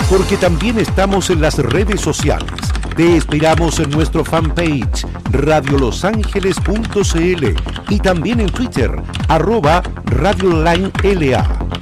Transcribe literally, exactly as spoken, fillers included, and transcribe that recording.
porque también estamos en las redes sociales. Te esperamos en nuestro fanpage radio los ángeles punto c l y también en Twitter, arroba Radio Line L A.